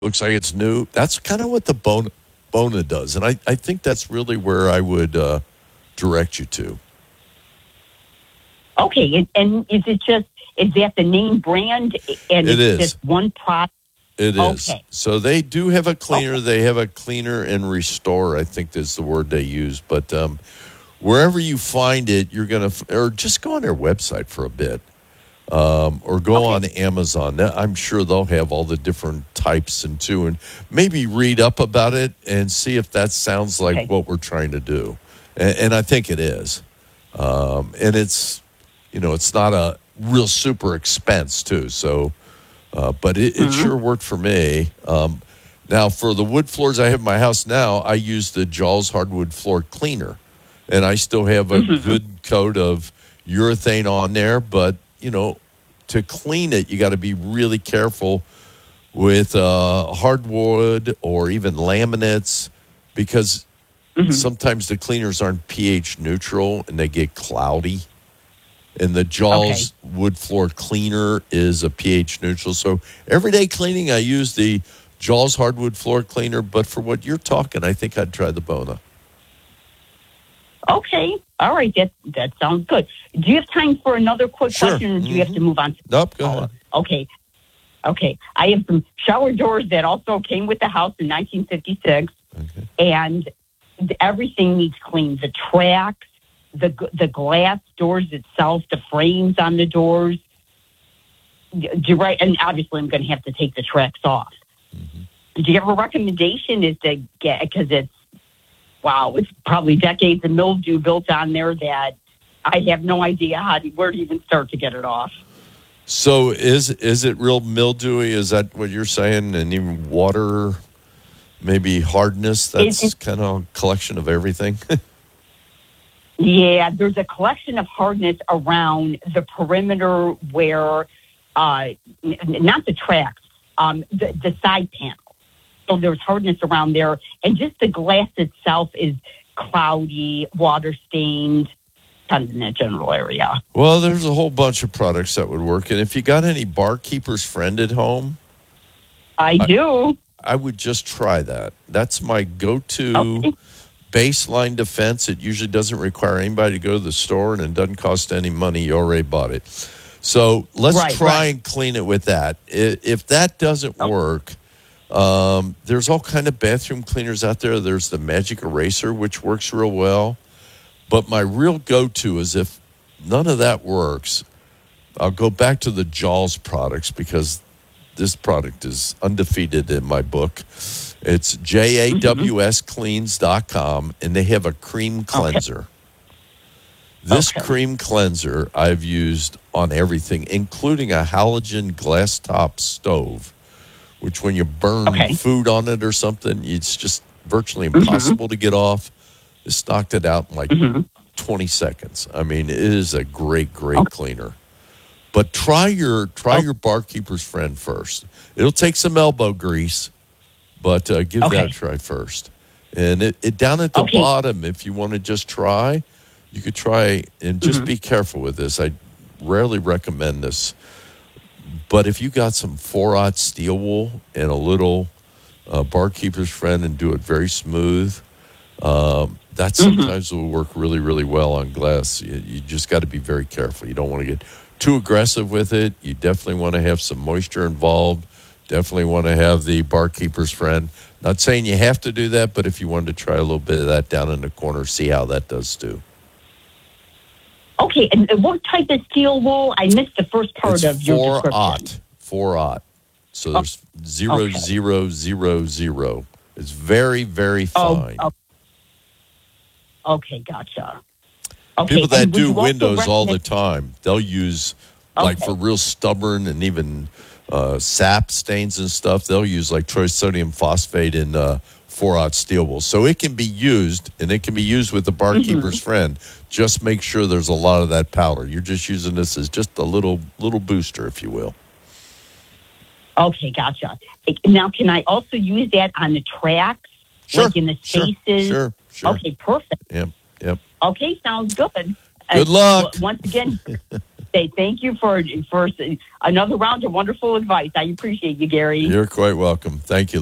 looks like it's new. That's kind of what the Bona does. And I think that's really where I would direct you to. Okay, and is that the name brand, and It it's is. just one product? It is. Okay. So they do have a cleaner. Okay. They have a cleaner and restore, I think is the word they use. But wherever you find it, you're going to, or just go on their website for a bit. Or go on Amazon. I'm sure they'll have all the different types and maybe read up about it and see if that sounds like what we're trying to do. And I think it is. And it's, it's not a real super expense too. So, but it sure worked for me. Now for the wood floors I have in my house now, I use the Jaws hardwood floor cleaner, and I still have a good coat of urethane on there, but to clean it, you got to be really careful with hardwood or even laminates, because sometimes the cleaners aren't pH neutral and they get cloudy. And the Jaws wood floor cleaner is a pH neutral. So everyday cleaning, I use the Jaws hardwood floor cleaner. But for what you're talking, I think I'd try the Bona. Okay. All right. That sounds good. Do you have time for another quick question, or do you have to move on? Nope, go ahead. Okay. I have some shower doors that also came with the house in 1956, and everything needs cleaned. The tracks, the glass doors itself, the frames on the doors. Right, and obviously I'm going to have to take the tracks off. Do you have a recommendation? Is to get, because it's probably decades of mildew built on there that I have no idea where to even start to get it off. So is it real mildewy? Is that what you're saying? And even water, maybe hardness? That's kind of a collection of everything. Yeah, there's a collection of hardness around the perimeter where, not the tracks, the side panel. So there's hardness around there, and just the glass itself is cloudy, water stained, kind of in that general area. Well, there's a whole bunch of products that would work, and if you got any barkeeper's friend at home, I do. I would just try that. That's my go-to baseline defense. It usually doesn't require anybody to go to the store, and it doesn't cost any money. You already bought it. So let's try and clean it with that. If that doesn't work, there's all kind of bathroom cleaners out there. There's the Magic Eraser, which works real well. But my real go-to is, if none of that works, I'll go back to the Jaws products, because this product is undefeated in my book. It's jawscleans.com, and they have a cream cleanser. This cream cleanser I've used on everything, including a halogen glass top stove, which when you burn food on it or something, it's just virtually impossible to get off. This knocked it out in like 20 seconds. I mean, it is a great cleaner. But try your barkeeper's friend first. It'll take some elbow grease, but give that a try first. And it down at the bottom, if you want to just try, you could try, and just be careful with this. I rarely recommend this. But if you got some 4/0 steel wool and a little barkeeper's friend and do it very smooth, that sometimes will work really, really well on glass. You just got to be very careful. You don't want to get too aggressive with it. You definitely want to have some moisture involved. Definitely want to have the barkeeper's friend. Not saying you have to do that, but if you wanted to try a little bit of that down in the corner, see how that does too. Okay, and what type of steel wool? I missed the first part of your description. 4/0. So there's 0.0000. It's very, very fine. Okay, gotcha. Okay, people that do windows all the time, they'll use, like for real stubborn and even sap stains and stuff, they'll use like trisodium phosphate in 4/0 steel wool. So it can be used, and it can be used with the barkeeper's friend. Just make sure there's a lot of that powder. You're just using this as just a little booster, if you will. Okay, gotcha. Now, can I also use that on the tracks? Sure. Like in the spaces? Sure. Okay, perfect. Yep. Okay, sounds good. Good luck. Once again, say thank you for another round of wonderful advice. I appreciate you, Gary. You're quite welcome. Thank you.